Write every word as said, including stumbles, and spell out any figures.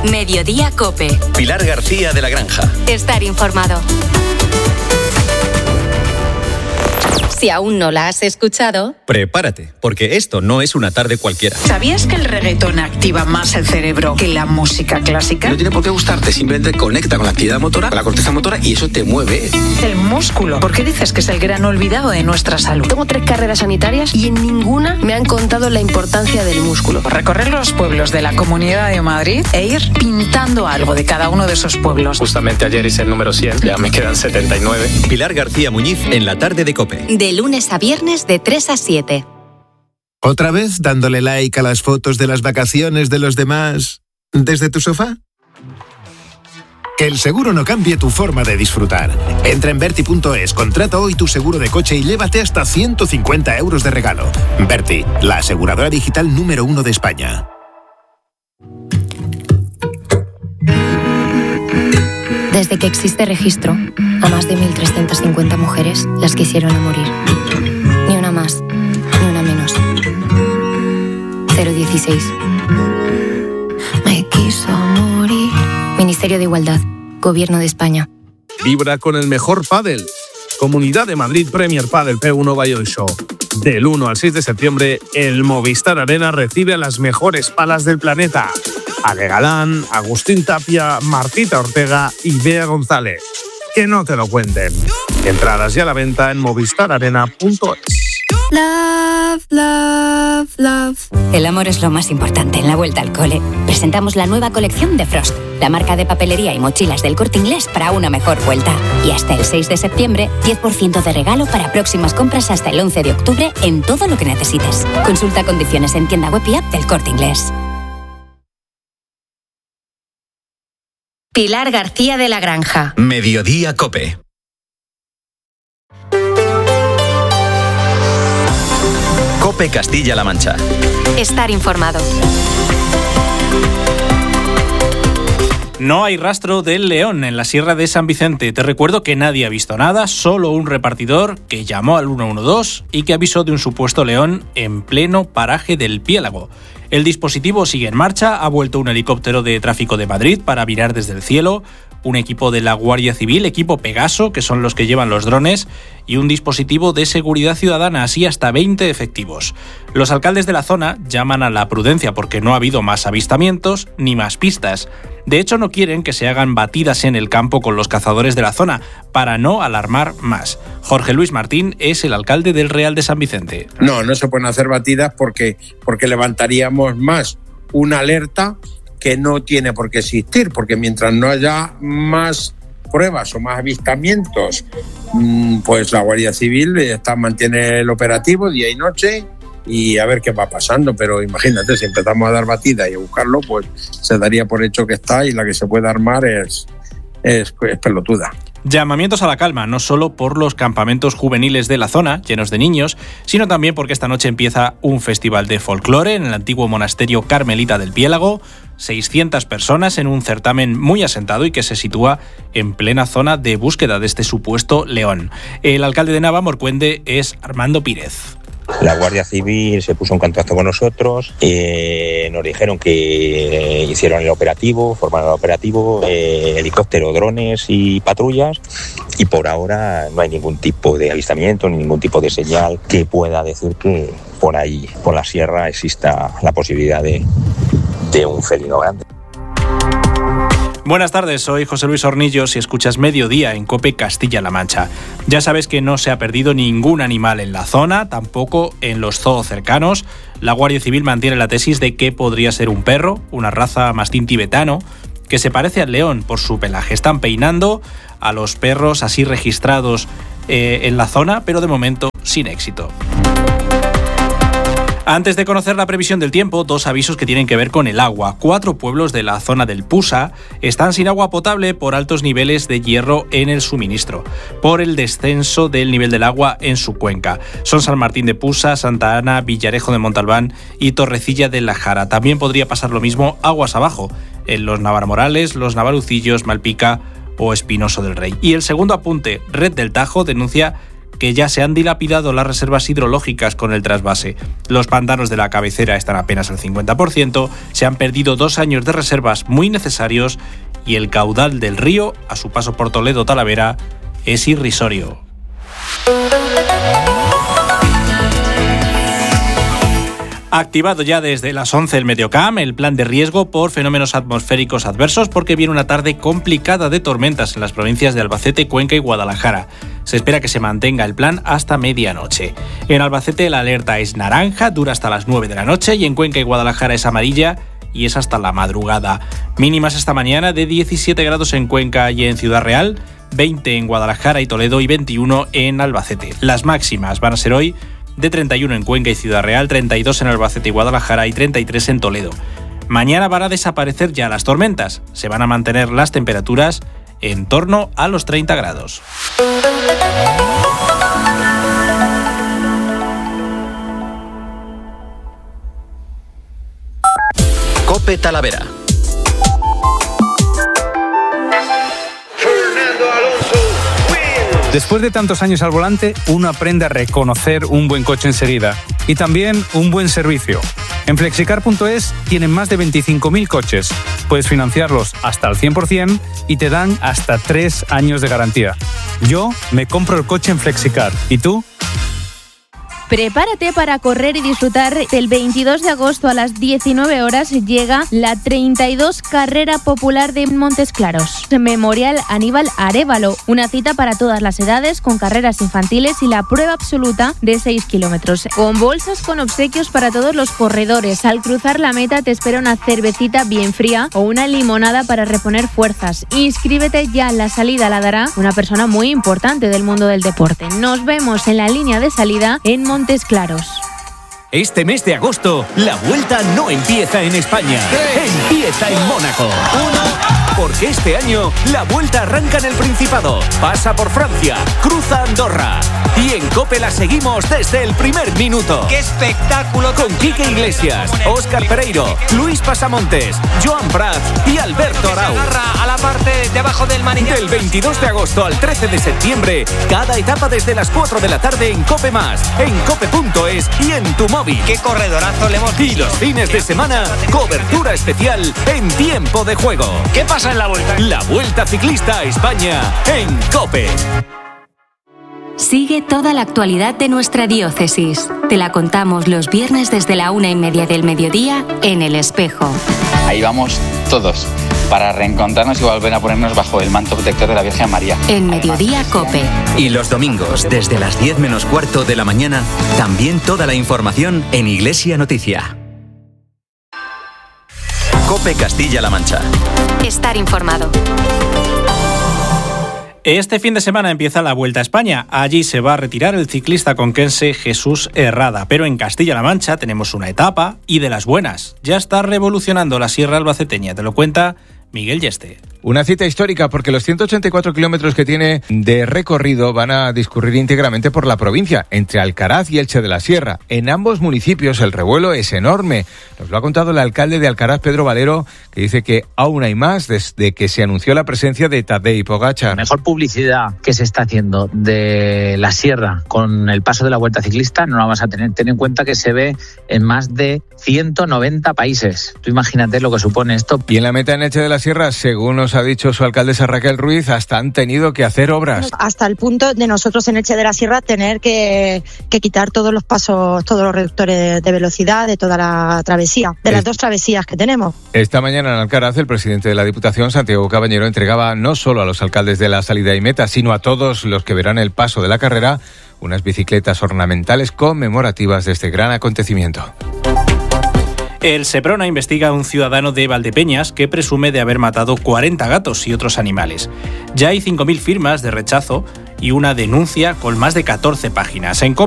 Mediodía COPE. Pilar García de la Granja. Estar informado. Si aún no la has escuchado, prepárate, porque esto no es una tarde cualquiera. ¿Sabías que el reggaetón activa más el cerebro que la música clásica? No tiene por qué gustarte, simplemente conecta con la actividad motora, con la corteza motora, y eso te mueve. El músculo. ¿Por qué dices que es el gran olvidado de nuestra salud? Tengo tres carreras sanitarias y en ninguna me han contado la importancia del músculo. Recorrer los pueblos de la Comunidad de Madrid e ir pintando algo de cada uno de esos pueblos. Justamente ayer hice el número cien, ya me quedan setenta y nueve. Pilar García Muñiz en la tarde de COPE. De lunes a viernes de tres a siete. ¿Otra vez dándole like a las fotos de las vacaciones de los demás desde tu sofá? Que el seguro no cambie tu forma de disfrutar. Entra en Berti punto es, contrata hoy tu seguro de coche y llévate hasta ciento cincuenta euros de regalo. Berti, la aseguradora digital número uno de España. Desde que existe registro, a más de mil trescientas cincuenta mujeres las quisieron a morir. Ni una más, ni una menos. cero dieciséis. Me quiso morir. Ministerio de Igualdad, Gobierno de España. Vibra con el mejor pádel. Comunidad de Madrid Premier Padel P uno Valladolid Show. Del uno al seis de septiembre, el Movistar Arena recibe a las mejores palas del planeta. Ale Galán, Agustín Tapia, Martita Ortega y Bea González. Que no te lo cuenten. Entradas ya a la venta en movistar arena punto es. Love, love, love. El amor es lo más importante en la vuelta al cole. Presentamos la nueva colección de Frost, la marca de papelería y mochilas del Corte Inglés para una mejor vuelta. Y hasta el seis de septiembre, diez por ciento de regalo para próximas compras hasta el once de octubre en todo lo que necesites. Consulta condiciones en tienda web y app del Corte Inglés. Pilar García de la Granja. Mediodía COPE. COPE Castilla-La Mancha. Estar informado. No hay rastro del león en la Sierra de San Vicente. Te recuerdo que nadie ha visto nada, solo un repartidor que llamó al uno uno dos y que avisó de un supuesto león en pleno paraje del Piélago. El dispositivo sigue en marcha, ha vuelto un helicóptero de tráfico de Madrid para mirar desde el cielo, un equipo de la Guardia Civil, equipo Pegaso, que son los que llevan los drones, y un dispositivo de seguridad ciudadana, así hasta veinte efectivos. Los alcaldes de la zona llaman a la prudencia porque no ha habido más avistamientos ni más pistas. De hecho, no quieren que se hagan batidas en el campo con los cazadores de la zona, para no alarmar más. Jorge Luis Martín es el alcalde del Real de San Vicente. No, no se pueden hacer batidas porque, porque levantaríamos más una alerta que no tiene por qué existir, porque mientras no haya más pruebas o más avistamientos, pues la Guardia Civil está, mantiene el operativo día y noche y a ver qué va pasando. Pero imagínate, si empezamos a dar batida y a buscarlo, pues se daría por hecho que está, y la que se puede armar es, es, es pelotuda. Llamamientos a la calma, no solo por los campamentos juveniles de la zona, llenos de niños, sino también porque esta noche empieza un festival de folclore en el antiguo monasterio carmelita del Piélago. seiscientas personas en un certamen muy asentado y que se sitúa en plena zona de búsqueda de este supuesto león. El alcalde de Nava-Morcuende es Armando Pírez. La Guardia Civil se puso en contacto con nosotros, eh, nos dijeron que hicieron el operativo, formaron el operativo, eh, helicóptero, drones y patrullas, y por ahora no hay ningún tipo de avistamiento ni ningún tipo de señal que pueda decir que por ahí, por la sierra, exista la posibilidad de, de un felino grande. Buenas tardes, soy José Luis Hornillos y escuchas Mediodía en COPE Castilla-La Mancha. Ya sabes que no se ha perdido ningún animal en la zona, tampoco en los zoos cercanos. La Guardia Civil mantiene la tesis de que podría ser un perro, una raza mastín tibetano, que se parece al león por su pelaje. Están peinando a los perros así registrados eh, en la zona, pero de momento sin éxito. Antes de conocer la previsión del tiempo, dos avisos que tienen que ver con el agua. Cuatro pueblos de la zona del Pusa están sin agua potable por altos niveles de hierro en el suministro, por el descenso del nivel del agua en su cuenca. Son San Martín de Pusa, Santa Ana, Villarejo de Montalbán y Torrecilla de la Jara. También podría pasar lo mismo aguas abajo, en los Navarmorales, los Navalucillos, Malpica o Espinoso del Rey. Y el segundo apunte, Red del Tajo denuncia que ya se han dilapidado las reservas hidrológicas con el trasvase. Los pantanos de la cabecera están apenas al cincuenta por ciento, se han perdido dos años de reservas muy necesarios y el caudal del río, a su paso por Toledo-Talavera, es irrisorio. Activado ya desde las once el Mediocam, el plan de riesgo por fenómenos atmosféricos adversos, porque viene una tarde complicada de tormentas en las provincias de Albacete, Cuenca y Guadalajara. Se espera que se mantenga el plan hasta medianoche. En Albacete la alerta es naranja, dura hasta las nueve de la noche, y en Cuenca y Guadalajara es amarilla y es hasta la madrugada. Mínimas esta mañana de diecisiete grados en Cuenca y en Ciudad Real, veinte en Guadalajara y Toledo y veintiuno en Albacete. Las máximas van a ser hoy de treinta y uno en Cuenca y Ciudad Real, treinta y dos en Albacete y Guadalajara y treinta y tres en Toledo. Mañana van a desaparecer ya las tormentas. Se van a mantener las temperaturas en torno a los treinta grados. COPE Talavera. Después de tantos años al volante, uno aprende a reconocer un buen coche enseguida y también un buen servicio. En flexicar punto es tienen más de veinticinco mil coches. Puedes financiarlos hasta al cien por ciento y te dan hasta tres años de garantía. Yo me compro el coche en Flexicar. ¿Y tú? Prepárate para correr y disfrutar. El veintidós de agosto a las diecinueve horas llega la treinta y dos Carrera Popular de Montes Claros. Memorial Aníbal Arévalo, una cita para todas las edades con carreras infantiles y la prueba absoluta de seis kilómetros. Con bolsas con obsequios para todos los corredores. Al cruzar la meta te espera una cervecita bien fría o una limonada para reponer fuerzas. Inscríbete ya, la salida la dará una persona muy importante del mundo del deporte. Nos vemos en la línea de salida en Montes Montes Claros. Este mes de agosto, la Vuelta no empieza en España, empieza en Mónaco. Uno, porque este año la Vuelta arranca en el Principado, pasa por Francia, cruza Andorra. Y en COPE la seguimos desde el primer minuto. ¡Qué espectáculo! Con Quique Iglesias, Óscar Pereiro, Luis Pasamontes, Joan Prats y Alberto Arau. A la parte de abajo del manillar. Del veintidós de agosto al trece de septiembre, cada etapa desde las cuatro de la tarde en COPE Más, en cope punto es y en tu móvil. ¡Qué corredorazo le hemos visto! Y los fines de semana, cobertura especial en tiempo de juego. ¿Qué pasa en la Vuelta? La Vuelta Ciclista a España en COPE. Sigue toda la actualidad de nuestra diócesis. Te la contamos los viernes desde la una y media del mediodía en El Espejo. Ahí vamos todos, para reencontrarnos y volver a ponernos bajo el manto protector de la Virgen María. En Mediodía COPE. Y los domingos, desde las diez menos cuarto de la mañana, también toda la información en Iglesia Noticia. COPE Castilla-La Mancha. Estar informado. Este fin de semana empieza la Vuelta a España. Allí se va a retirar el ciclista conquense Jesús Herrada. Pero en Castilla-La Mancha tenemos una etapa y de las buenas. Ya está revolucionando la Sierra Albaceteña. Te lo cuenta Miguel Yeste. Una cita histórica porque los ciento ochenta y cuatro kilómetros que tiene de recorrido van a discurrir íntegramente por la provincia, entre Alcaraz y Elche de la Sierra. En ambos municipios el revuelo es enorme. Nos lo ha contado el alcalde de Alcaraz, Pedro Valero, que dice que aún hay más desde que se anunció la presencia de Tadej Pogačar. La mejor publicidad que se está haciendo de la Sierra con el paso de la Vuelta Ciclista no la vamos a tener. Ten en cuenta que se ve en más de ciento noventa países. Tú imagínate lo que supone esto. Y en la meta en Elche de la Sierra, según nos ha dicho su alcaldesa Raquel Ruiz, hasta han tenido que hacer obras. Hasta el punto de nosotros en Elche de la Sierra tener que, que quitar todos los pasos, todos los reductores de, de velocidad de toda la travesía, de las es... dos travesías que tenemos. Esta mañana en Alcaraz, el presidente de la Diputación, Santiago Cabañero, entregaba no solo a los alcaldes de la salida y meta, sino a todos los que verán el paso de la carrera, unas bicicletas ornamentales conmemorativas de este gran acontecimiento. El Seprona investiga a un ciudadano de Valdepeñas que presume de haber matado cuarenta gatos y otros animales. Ya hay cinco mil firmas de rechazo y una denuncia con más de catorce páginas. En